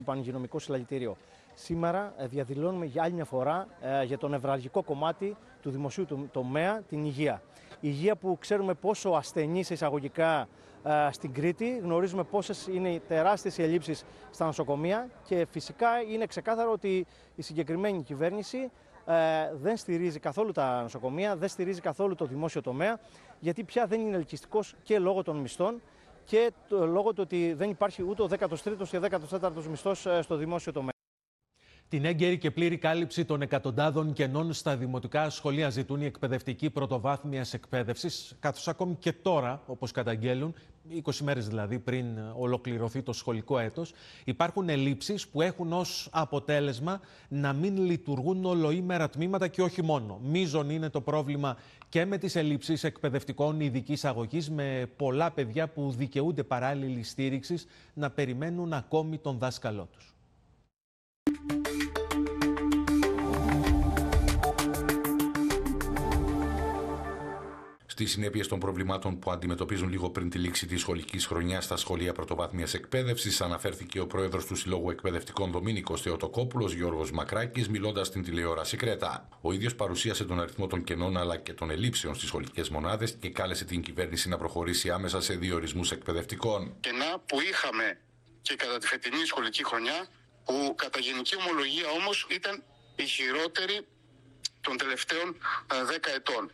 Πανηγειονομικό Συλλαλητήριο. Σήμερα διαδηλώνουμε για άλλη μια φορά για το νευραλγικό κομμάτι του δημοσίου τομέα, την υγεία. Η υγεία που ξέρουμε πόσο ασθενή σε εισαγωγικά στην Κρήτη, γνωρίζουμε πόσες είναι τεράστιες οι ελλείψεις στα νοσοκομεία και φυσικά είναι ξεκάθαρο ότι η συγκεκριμένη κυβέρνηση δεν στηρίζει καθόλου τα νοσοκομεία, δεν στηρίζει καθόλου το δημόσιο τομέα, γιατί πια δεν είναι ελκυστικός και λόγω των μισθών και λόγω του ότι δεν υπάρχει ούτε ο 13ος και 14ος μισθός στο δημόσιο τομέα. Την έγκαιρη και πλήρη κάλυψη των εκατοντάδων κενών στα δημοτικά σχολεία ζητούν οι εκπαιδευτικοί πρωτοβάθμιας εκπαίδευσης, καθώς ακόμη και τώρα, όπως καταγγέλουν, 20 μέρες δηλαδή πριν ολοκληρωθεί το σχολικό έτος, υπάρχουν ελλείψεις που έχουν ως αποτέλεσμα να μην λειτουργούν ολοήμερα τμήματα και όχι μόνο. Μείζον είναι το πρόβλημα και με τις ελλείψεις εκπαιδευτικών ειδικής αγωγής, με πολλά παιδιά που δικαιούνται παράλληλη στήριξης να περιμένουν ακόμη τον δάσκαλό τους. Στις συνέπειες των προβλημάτων που αντιμετωπίζουν λίγο πριν τη λήξη της σχολικής χρονιάς στα σχολεία πρωτοβάθμιας εκπαίδευσης, αναφέρθηκε ο πρόεδρος του Συλλόγου Εκπαιδευτικών Δομήνικος Θεοτοκόπουλος, Γιώργος Μακράκης, μιλώντας στην τηλεόραση Κρέτα. Ο ίδιος παρουσίασε τον αριθμό των κενών αλλά και των ελλείψεων στις σχολικές μονάδες και κάλεσε την κυβέρνηση να προχωρήσει άμεσα σε διορισμούς εκπαιδευτικών. Κενά που είχαμε και κατά τη φετινή σχολική χρονιά, που κατά γενική ομολογία όμως ήταν η χειρότερη των τελευταίων 10 ετών.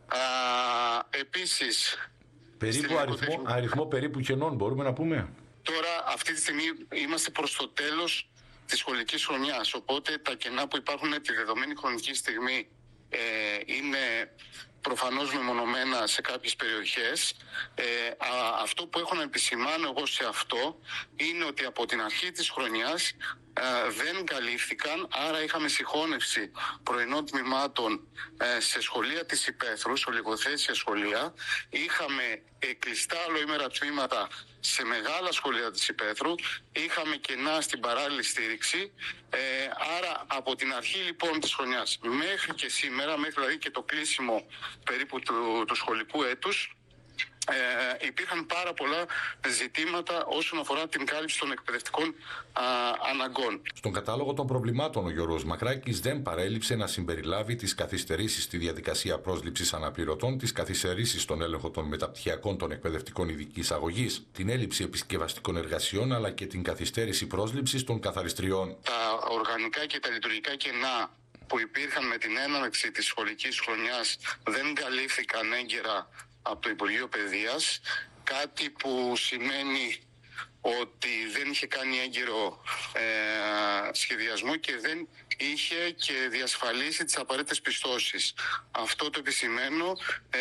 Επίσης, περίπου αριθμό περίπου κενών μπορούμε να πούμε. Τώρα αυτή τη στιγμή είμαστε προς το τέλος της σχολικής χρονιάς, οπότε τα κενά που υπάρχουν τη δεδομένη χρονική στιγμή είναι προφανώς μεμονωμένα σε κάποιες περιοχές. Αυτό που έχω να επισημάνω εγώ σε αυτό είναι ότι από την αρχή της χρονιάς δεν καλύφθηκαν, άρα είχαμε συγχώνευση πρωινών τμήματων σε σχολεία της υπαίθρου, σε ολιγοθέσια σχολεία. Είχαμε κλειστά ολοήμερα τμήματα σε μεγάλα σχολεία της υπαίθρου. Είχαμε κενά στην παράλληλη στήριξη. Άρα από την αρχή λοιπόν της χρονιάς μέχρι και σήμερα, μέχρι δηλαδή και το κλείσιμο περίπου του σχολικού έτους, υπήρχαν πάρα πολλά ζητήματα όσον αφορά την κάλυψη των εκπαιδευτικών αναγκών. Στον κατάλογο των προβλημάτων, ο Γιώργος Μακράκης δεν παρέλειψε να συμπεριλάβει τις καθυστερήσεις στη διαδικασία πρόσληψης αναπληρωτών, τις καθυστερήσεις στον έλεγχο των μεταπτυχιακών των εκπαιδευτικών ειδικής αγωγής, την έλλειψη επισκευαστικών εργασιών αλλά και την καθυστέρηση πρόσληψης των καθαριστριών. Τα οργανικά και τα λειτουργικά κενά που υπήρχαν με την έναρξη της σχολικής χρονιάς δεν καλύφθηκαν έγκαιρα από το Υπουργείο Παιδείας, κάτι που σημαίνει ότι δεν είχε κάνει έγκαιρο σχεδιασμό και δεν είχε και διασφαλίσει τις απαραίτητες πιστώσεις. Αυτό το επισημαίνω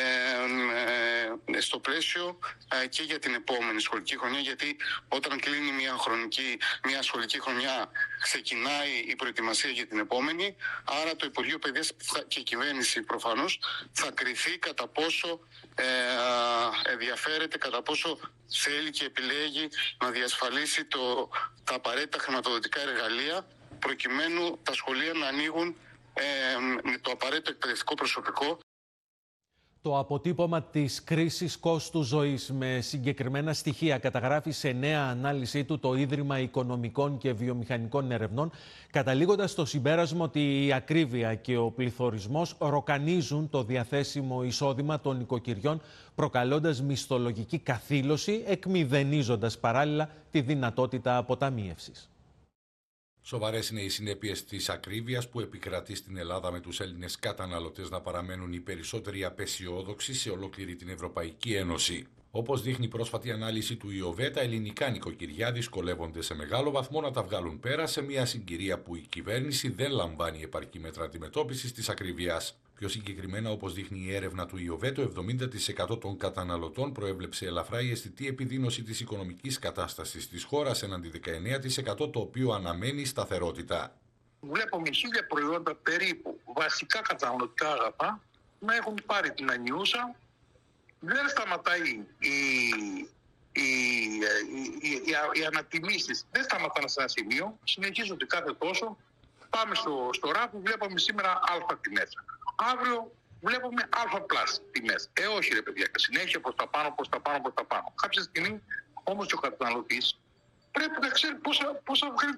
στο πλαίσιο και για την επόμενη σχολική χρονιά, γιατί όταν κλείνει μια σχολική χρονιά ξεκινάει η προετοιμασία για την επόμενη, άρα το Υπουργείο Παιδείας και η κυβέρνηση προφανώς θα κριθεί κατά πόσο ενδιαφέρεται, κατά πόσο θέλει και επιλέγει να διασφαλίσει τα απαραίτητα χρηματοδοτικά εργαλεία προκειμένου τα σχολεία να ανοίγουν με το απαραίτητο εκπαιδευτικό προσωπικό. Το αποτύπωμα της κρίσης κόστου ζωής με συγκεκριμένα στοιχεία καταγράφει σε νέα ανάλυση του το Ίδρυμα Οικονομικών και Βιομηχανικών Ερευνών, καταλήγοντας στο συμπέρασμα ότι η ακρίβεια και ο πληθωρισμός ροκανίζουν το διαθέσιμο εισόδημα των οικοκυριών, προκαλώντας μισθολογική καθήλωση, εκμηδενίζοντας παράλληλα τη δυνατότητα αποταμίευσης. Σοβαρές είναι οι συνέπειες της ακρίβειας που επικρατεί στην Ελλάδα, με τους Έλληνες καταναλωτές να παραμένουν οι περισσότεροι απεσιόδοξοι σε ολόκληρη την Ευρωπαϊκή Ένωση. Όπως δείχνει η πρόσφατη ανάλυση του ΙΟΒΕ, τα ελληνικά νοικοκυριά δυσκολεύονται σε μεγάλο βαθμό να τα βγάλουν πέρα σε μια συγκυρία που η κυβέρνηση δεν λαμβάνει επαρκή μέτρα αντιμετώπισης της ακρίβειας. Πιο συγκεκριμένα, όπως δείχνει η έρευνα του ΙΟΒΕ, το 70% των καταναλωτών προέβλεψε ελαφρά η αισθητή επιδείνωση της οικονομικής κατάστασης της χώρας, έναντι 19% το οποίο αναμένει σταθερότητα. Βλέπουμε 1000 προϊόντα περίπου βασικά καταναλωτικά αγαθά να έχουν πάρει την ανιούσα. Δεν σταματάει οι ανατιμήσεις, δεν σταματάνε σε ένα σημείο, συνεχίζονται κάθε τόσο. Πάμε στο ράφι, βλέπαμε σήμερα α τιμές. Αύριο βλέπουμε α πλάς τιμές. Όχι ρε παιδιά, συνέχεια προς τα πάνω, προς τα πάνω, προς τα πάνω. Κάποια στιγμή όμως και ο καταναλωτής πρέπει να ξέρει πόσα βγάλει